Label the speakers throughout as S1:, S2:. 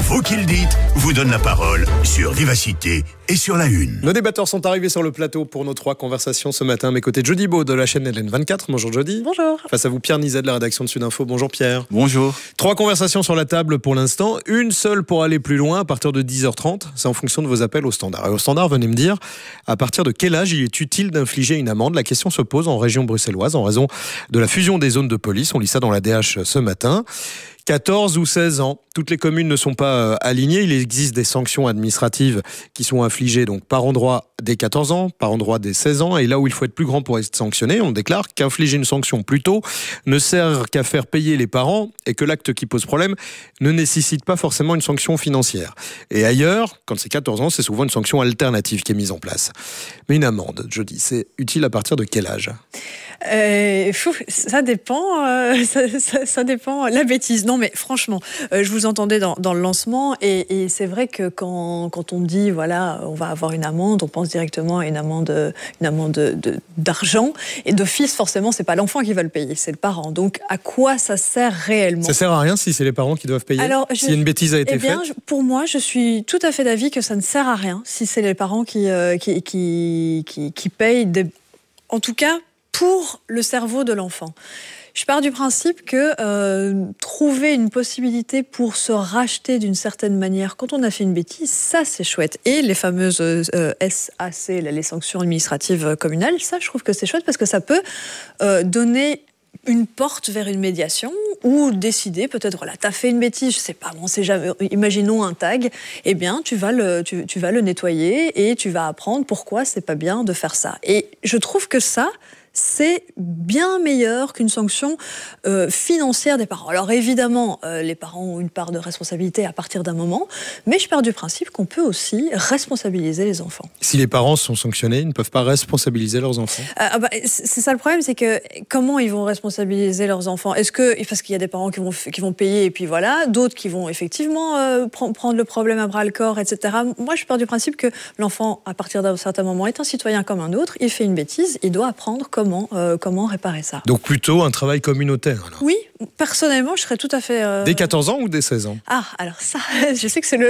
S1: Vous qui le dites vous donne la parole sur Vivacité et sur La Une.
S2: Nos débatteurs sont arrivés sur le plateau pour nos 3 conversations ce matin. À mes côtés, Jody Beau de la chaîne LN24. Bonjour Jody.
S3: Bonjour.
S2: Face à vous, Pierre Nizet de la rédaction de Sudinfo. Bonjour Pierre.
S4: Bonjour.
S2: 3 conversations sur la table pour l'instant. Une seule pour aller plus loin à partir de 10h30. C'est en fonction de vos appels au standard. Et au standard, venez me dire à partir de quel âge il est utile d'infliger une amende. La question se pose en région bruxelloise en raison de la fusion des zones de police. On lit ça dans la DH ce matin. 14 ou 16 ans. Toutes les communes ne sont pas alignées. Il existe des sanctions administratives qui sont infligées donc par endroit dès 14 ans, par endroit dès 16 ans. Et là où il faut être plus grand pour être sanctionné, on déclare qu'infliger une sanction plus tôt ne sert qu'à faire payer les parents et que l'acte qui pose problème ne nécessite pas forcément une sanction financière. Et ailleurs, quand c'est 14 ans, c'est souvent une sanction alternative qui est mise en place. Mais une amende, je dis, c'est utile à partir de quel âge ?
S3: Ça dépend. Ça dépend. La bêtise. Non, mais franchement, je vous entendais dans le lancement et c'est vrai que quand on dit voilà, on va avoir une amende, on pense directement à une amende d'argent et d'office, forcément, c'est pas l'enfant qui va le payer, c'est le parent. Donc, à quoi ça sert réellement ?
S2: Ça sert à rien si c'est les parents qui doivent payer. Alors, si une bêtise a été faite.
S3: Pour moi, je suis tout à fait d'avis que ça ne sert à rien si c'est les parents qui payent. En tout cas, pour le cerveau de l'enfant. Je pars du principe que trouver une possibilité pour se racheter d'une certaine manière quand on a fait une bêtise, ça c'est chouette. Et les fameuses SAC, les sanctions administratives communales, ça je trouve que c'est chouette parce que ça peut donner une porte vers une médiation ou décider peut-être, voilà, t'as fait une bêtise, je sais pas, on sait jamais, imaginons un tag, eh bien tu vas le nettoyer et tu vas apprendre pourquoi c'est pas bien de faire ça. Et je trouve que ça, c'est bien meilleur qu'une sanction financière des parents. Alors évidemment, les parents ont une part de responsabilité à partir d'un moment, mais je pars du principe qu'on peut aussi responsabiliser les enfants.
S2: Si les parents sont sanctionnés, ils ne peuvent pas responsabiliser leurs enfants.
S3: C'est ça le problème, c'est que comment ils vont responsabiliser leurs enfants ? Parce qu'il y a des parents qui vont payer et puis voilà, d'autres qui vont effectivement prendre le problème à bras le corps, etc. Moi, je pars du principe que l'enfant, à partir d'un certain moment, est un citoyen comme un autre. Il fait une bêtise, il doit apprendre comment réparer ça.
S2: Donc plutôt un travail communautaire alors.
S3: Oui, personnellement, je serais tout à fait...
S2: Dès 14 ans ou dès 16 ans ?
S3: Ah, alors ça, je sais que c'est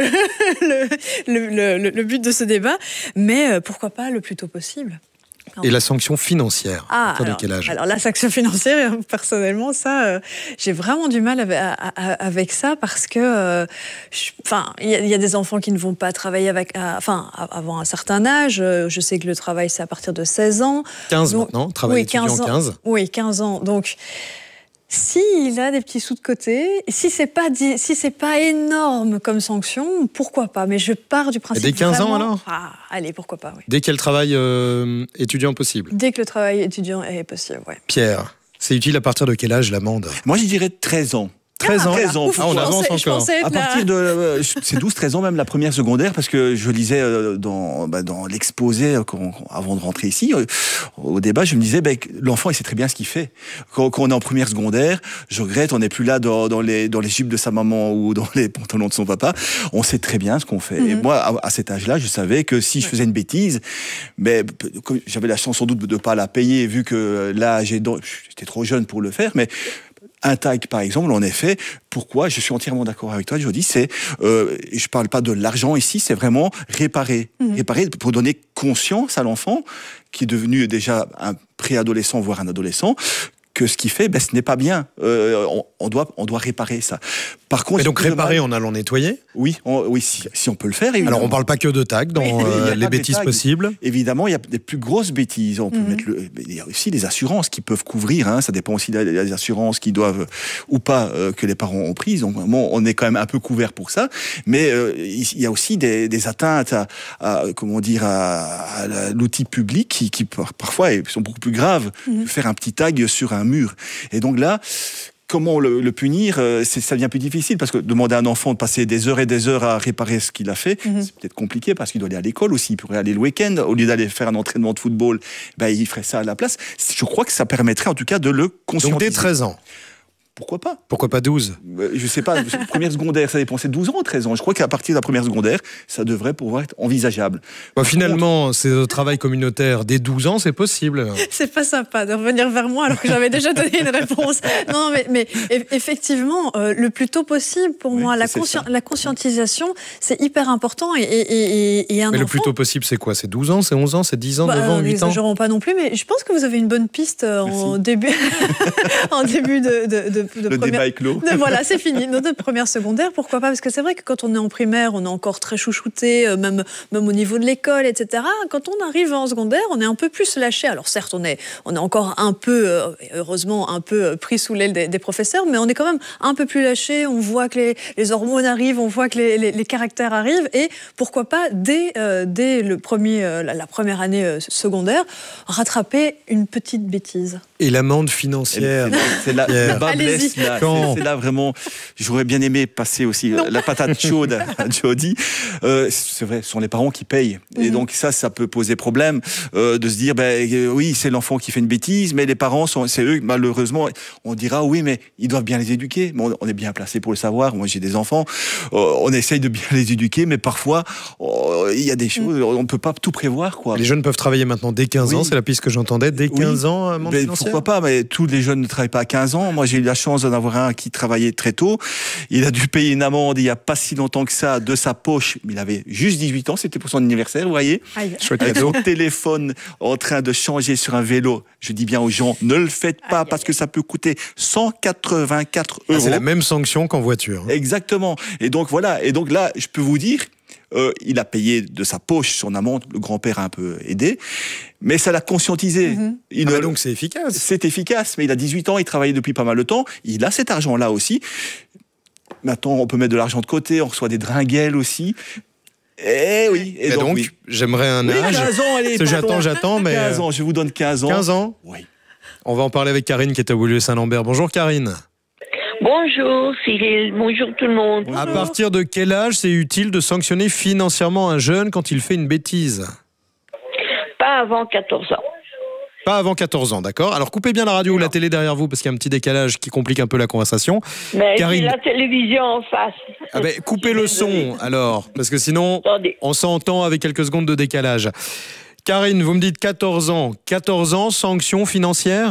S3: le but de ce débat, mais pourquoi pas le plus tôt possible.
S2: Et la sanction financière, à partir de quel âge ?
S3: Alors la sanction financière, personnellement, ça, j'ai vraiment du mal avec ça parce que, il y a des enfants qui ne vont pas travailler avant un certain âge. Je sais que le travail, c'est à partir de 16 ans.
S2: 15 maintenant, travail étudiant 15.
S3: Oui, 15 ans. Donc, s'il a des petits sous de côté, si c'est pas énorme comme sanction, pourquoi pas ? Mais je pars du principe.
S2: Et dès 15 ans alors ?
S3: Allez, pourquoi pas, oui.
S2: Dès qu'il y a le travail étudiant possible ?
S3: Dès que le travail étudiant est possible, oui.
S2: Pierre, c'est utile à partir de quel âge l'amende ?
S4: Moi, je dirais 13 ans.
S2: 13 ans.
S4: 13 ans.
S2: On avance encore.
S4: À partir de c'est 12-13 ans, même la première secondaire, parce que je lisais dans l'exposé avant de rentrer ici, au débat, je me disais l'enfant il sait très bien ce qu'il fait. Quand on est en première secondaire, je regrette, on n'est plus là dans les jupes de sa maman ou dans les pantalons de son papa. On sait très bien ce qu'on fait. Et moi, à cet âge-là, je savais que si je faisais une bêtise, j'avais la chance sans doute de ne pas la payer, vu que là, j'étais trop jeune pour le faire, mais un tag, par exemple, en effet, pourquoi je suis entièrement d'accord avec toi, Jody, je parle pas de l'argent ici, c'est vraiment réparer. Réparer pour donner conscience à l'enfant, qui est devenu déjà un préadolescent, voire un adolescent, que ce qu'il fait, ce n'est pas bien. On doit réparer ça. Par contre,
S2: et donc réparer en allant nettoyer ?
S4: Oui, si on peut le faire. Évidemment.
S2: Alors on ne parle pas que de tags dans les bêtises possibles.
S4: Évidemment, il y a des plus grosses bêtises. On peut mettre il y a aussi les assurances qui peuvent couvrir. Ça dépend aussi des assurances qui doivent ou pas que les parents ont prises. Donc on est quand même un peu couvert pour ça. Mais il y a aussi des atteintes à l'outil public qui parfois sont beaucoup plus graves. Faire un petit tag sur un mur. Et donc là, comment le punir, ça devient plus difficile, parce que demander à un enfant de passer des heures et des heures à réparer ce qu'il a fait, c'est peut-être compliqué, parce qu'il doit aller à l'école aussi, il pourrait aller le week-end, au lieu d'aller faire un entraînement de football, il ferait ça à la place. Je crois que ça permettrait en tout cas de le conscientiser.
S2: Donc dès 13 ans.
S4: pourquoi pas?
S2: Pourquoi pas 12?
S4: Je sais pas, première secondaire, ça dépend, c'est 12 ans, 13 ans. Je crois qu'à partir de la première secondaire, ça devrait pouvoir être envisageable.
S2: Finalement, c'est le travail communautaire dès 12 ans, c'est possible.
S3: C'est pas sympa de revenir vers moi alors que j'avais déjà donné une réponse. Non, mais effectivement, le plus tôt possible, pour moi, la conscientisation, c'est hyper important. Et un
S2: mais le
S3: enfant,
S2: plus tôt possible, c'est quoi? C'est 12 ans, c'est 11 ans, c'est 10 ans, 9 ans, 8 ans?
S3: N'exagérons pas non plus, mais je pense que vous avez une bonne piste en début, de
S4: le débat est clos.
S3: Voilà, c'est fini. Notre première secondaire, pourquoi pas? Parce que c'est vrai que quand on est en primaire, on est encore très chouchouté, même au niveau de l'école, etc. Quand on arrive en secondaire, on est un peu plus lâché. Alors certes, on est encore un peu, heureusement, un peu pris sous l'aile des professeurs, mais on est quand même un peu plus lâché. On voit que les hormones arrivent, on voit que les caractères arrivent, et pourquoi pas dès la première année secondaire, rattraper une petite bêtise.
S2: Et l'amende financière.
S4: C'est là, le bas blesse, là. C'est là vraiment. J'aurais bien aimé passer aussi la patate chaude à Jody. C'est vrai, ce sont les parents qui payent. Et donc ça peut poser problème de se dire, oui, c'est l'enfant qui fait une bêtise, mais les parents, c'est eux, malheureusement, on dira, oui, mais ils doivent bien les éduquer. Mais on est bien placé pour le savoir. Moi, j'ai des enfants. On essaye de bien les éduquer, mais parfois, il y a des choses, on ne peut pas tout prévoir, quoi.
S2: Les jeunes peuvent travailler maintenant dès 15 ans, c'est la piste que j'entendais, dès 15 ans, amende financière.
S4: Pourquoi pas, mais tous les jeunes ne travaillent pas à 15 ans. Moi, j'ai eu la chance d'en avoir un qui travaillait très tôt. Il a dû payer une amende il n'y a pas si longtemps que ça de sa poche. Il avait juste 18 ans, c'était pour son anniversaire, vous voyez. Avec son téléphone en train de changer sur un vélo. Je dis bien aux gens, ne le faites pas parce que ça peut coûter 184 €.
S2: C'est la même sanction qu'en voiture.
S4: Exactement. Et donc voilà. Et donc là, je peux vous dire, il a payé de sa poche son amende. Le grand-père a un peu aidé, mais ça l'a conscientisé.
S2: Donc c'est efficace.
S4: C'est efficace, mais il a 18 ans, il travaillait depuis pas mal de temps. Il a cet argent-là aussi. Maintenant, on peut mettre de l'argent de côté, on reçoit des dringuelles aussi. Eh oui. Et donc oui.
S2: J'aimerais un âge.
S4: 15 ans, allez.
S2: J'attends, mais...
S4: 15 ans, je vous donne 15 ans.
S2: 15 ans?
S4: Oui.
S2: On va en parler avec Karine qui est à Beaulieu-Saint-Lambert. Bonjour Karine.
S5: Bonjour Cyril, bonjour tout le monde.
S2: À partir de quel âge c'est utile de sanctionner financièrement un jeune quand il fait une bêtise?
S5: Pas avant 14 ans.
S2: Pas avant 14 ans, d'accord. Alors coupez bien la radio ou la télé derrière vous parce qu'il y a un petit décalage qui complique un peu la conversation.
S5: Mais
S2: Karine...
S5: j'ai la télévision en face.
S2: Coupez le son alors, parce que sinon on s'entend avec quelques secondes de décalage. Karine, vous me dites 14 ans. 14 ans, sanction financière?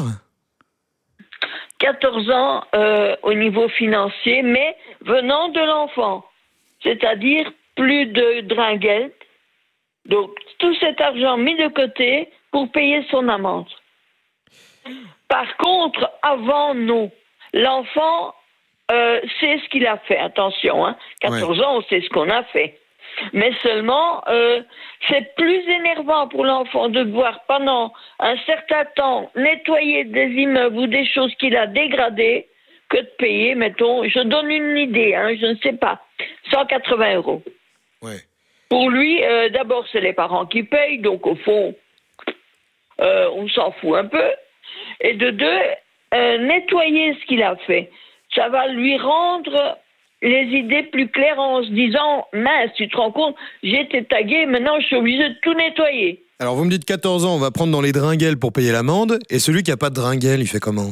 S5: 14 ans au niveau financier, mais venant de l'enfant. C'est-à-dire plus de dringuettes. Donc, tout cet argent mis de côté pour payer son amende. Par contre, avant nous, l'enfant sait ce qu'il a fait. Attention, 14 ans, on sait ce qu'on a fait. Mais seulement, c'est plus énervant pour l'enfant de devoir pendant un certain temps nettoyer des immeubles ou des choses qu'il a dégradées que de payer, mettons, je donne une idée, je ne sais pas, 180 €.
S2: Ouais.
S5: Pour lui, d'abord, c'est les parents qui payent, donc au fond, on s'en fout un peu. Et de deux, nettoyer ce qu'il a fait, ça va lui rendre les idées plus claires en se disant « Mince, tu te rends compte, j'ai été tagué, maintenant je suis obligé de tout nettoyer. »
S2: Alors vous me dites 14 ans, on va prendre dans les dringuelles pour payer l'amende, et celui qui n'a pas de dringuelle, il fait comment?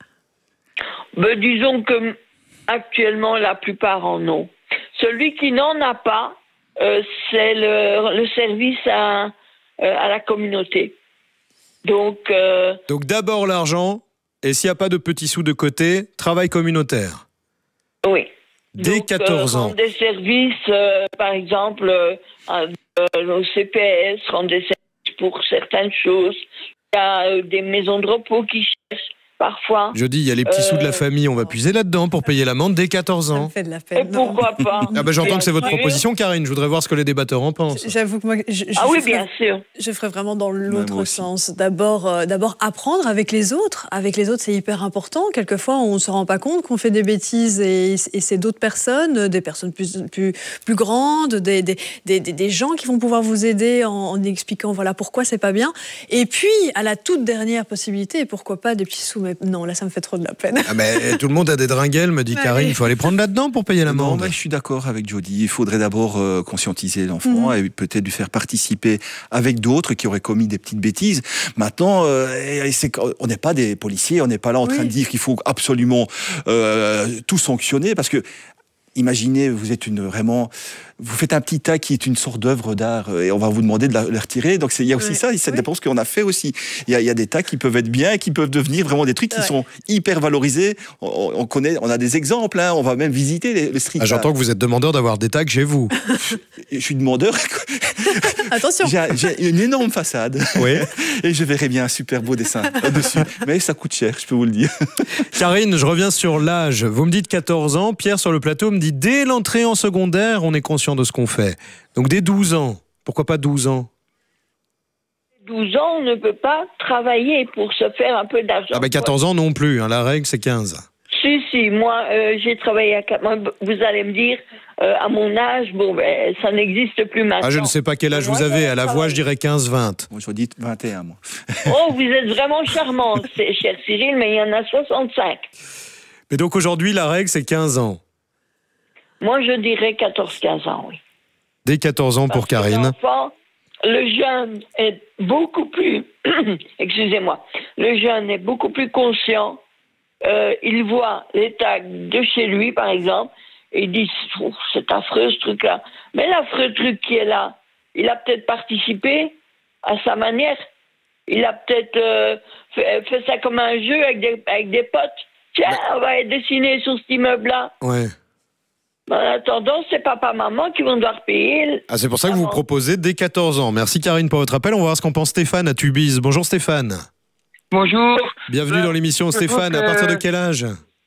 S5: Disons que actuellement, la plupart en ont. Celui qui n'en a pas, c'est le service à la communauté. Donc
S2: d'abord l'argent, et s'il n'y a pas de petits sous de côté, travail communautaire.
S5: Oui.
S2: Dès 14 ans.
S5: Rendre des services, par exemple, au CPS, rendre des services pour certaines choses. Il y a des maisons de repos qui cherchent parfois.
S2: Je dis, il y a les petits sous de la famille, on va puiser là-dedans pour payer l'amende dès 14 ans.
S3: Ça me fait de la peine.
S5: Et pourquoi pas?
S2: J'entends que c'est votre proposition, Karine. Je voudrais voir ce que les débatteurs en pensent.
S3: J'avoue que moi,
S5: oui, bien sûr.
S3: Je ferais vraiment dans l'autre sens. D'abord apprendre avec les autres. Avec les autres, c'est hyper important. Quelquefois, on ne se rend pas compte qu'on fait des bêtises et c'est d'autres personnes, des personnes plus grandes, des gens qui vont pouvoir vous aider en expliquant voilà pourquoi c'est pas bien. Et puis, à la toute dernière possibilité, pourquoi pas des petits sous mais non, là, ça me fait trop de la peine.
S2: Ah, mais tout le monde a des dringuelles, me dit Karine. Il faut aller prendre là-dedans pour payer
S4: Non,
S2: l'amende.
S4: mais je suis d'accord avec Jody. Il faudrait d'abord conscientiser l'enfant et peut-être lui faire participer avec d'autres qui auraient commis des petites bêtises. Maintenant, on n'est pas des policiers, on n'est pas là en train de dire qu'il faut absolument tout sanctionner, parce que imaginez, vous faites un petit tas qui est une sorte d'œuvre d'art et on va vous demander de le retirer. Donc il y a aussi ça dépend de ce qu'on a fait aussi. Il y a des tas qui peuvent être bien et qui peuvent devenir vraiment des trucs qui sont hyper valorisés. On a des exemples, hein. On va même visiter le street art.
S2: J'entends que vous êtes demandeur d'avoir des tags chez vous.
S4: Je suis demandeur.
S3: Attention.
S4: J'ai une énorme façade.
S2: Oui.
S4: Et je verrai bien un super beau dessin dessus. Mais ça coûte cher, je peux vous le dire.
S2: Karine, je reviens sur l'âge. Vous me dites 14 ans. Pierre, sur le plateau, me dit dès l'entrée en secondaire, on est conscient de ce qu'on fait. Donc dès 12 ans. Pourquoi pas 12 ans?
S5: 12 ans, on ne peut pas travailler pour se faire un peu d'argent.
S2: Ah ben 14 ans non plus. Hein. La règle, c'est 15.
S5: Si, moi, j'ai travaillé à 4 mois. Vous allez me dire, à mon âge, ça n'existe plus maintenant.
S2: Ah, je ne sais pas quel âge vous avez. À la voix, je dirais 15-20.
S4: Moi, je dis 21, moi.
S5: Oh, vous êtes vraiment charmant, cher Cyril, mais il y en a 65.
S2: Mais donc aujourd'hui, la règle, c'est 15 ans.
S5: Moi, je dirais 14-15 ans, oui.
S2: Dès 14 ans pour
S5: Parce que
S2: Karine.
S5: l'enfant, le jeune est beaucoup plus... Excusez-moi. Le jeune est beaucoup plus conscient. Il voit les tags de chez lui, par exemple, et il dit « c'est affreux ce truc-là ». Mais l'affreux truc qui est là, il a peut-être participé à sa manière. Il a peut-être fait ça comme un jeu avec des potes. Tiens, on va dessiner sur cet immeuble-là.
S2: Ouais.
S5: En attendant, c'est papa-maman qui vont devoir payer.
S2: Ah, c'est pour ça que vous proposez dès 14 ans. Merci Karine pour votre appel. On va voir ce qu'en pense Stéphane à Tubize. Bonjour Stéphane.
S6: Bonjour.
S2: Bienvenue dans l'émission Stéphane. À partir de quel âge?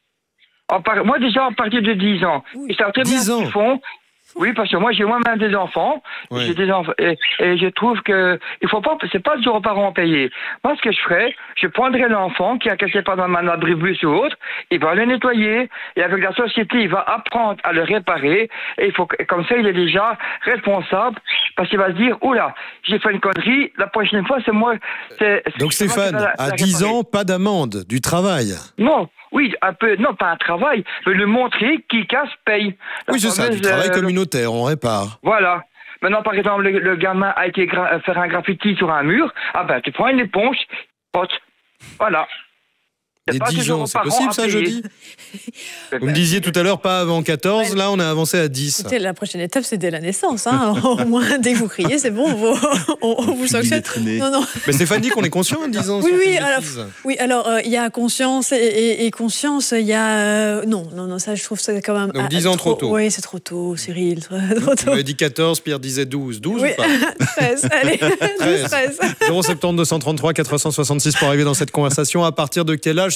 S6: Moi déjà à partir de 10 ans.
S3: Oui.
S2: 10 ans.
S6: Oui, parce que moi j'ai moi-même des enfants.
S2: Ouais.
S6: J'ai des enfants et je trouve que il faut pas, c'est pas toujours aux parents à payer. Moi, ce que je ferais, je prendrais l'enfant qui a quelque part dans un abribus ou autre, il va le nettoyer et avec la société, il va apprendre à le réparer et comme ça, il est déjà responsable parce qu'il va se dire, oula, j'ai fait une connerie, la prochaine fois, c'est moi.
S2: Donc Stéphane, à 10 ans, pas d'amende, du travail.
S6: Non. Oui, un peu, non, pas un travail, mais le montrer qui casse paye.
S2: Oui, c'est ça, du travail communautaire, on répare.
S6: Voilà. Maintenant, par exemple, le gamin a été faire un graffiti sur un mur, tu prends une éponge, pote. Voilà.
S2: Et 10 ans, c'est possible ça, jeudi? Vous me disiez tout à l'heure, pas avant 14, là on a avancé à 10.
S3: Écoutez, la prochaine étape, c'est dès la naissance. Hein. Au moins, dès que vous criez, c'est bon, on vous sanctionne. Non.
S2: Mais Stéphane dit qu'on est conscient à 10 ans.
S3: Alors, il y a conscience et conscience, il y a... Non, ça, je trouve ça quand même...
S2: Donc 10 ans trop tôt.
S3: Oui, c'est trop tôt, Cyril, trop tôt.
S2: Vous m'avez dit 14, Pierre disait 12. 12
S3: oui.
S2: ou pas?
S3: 13, allez, 12, 13.
S2: 070 233 466 pour arriver dans cette conversation. À partir de quel âge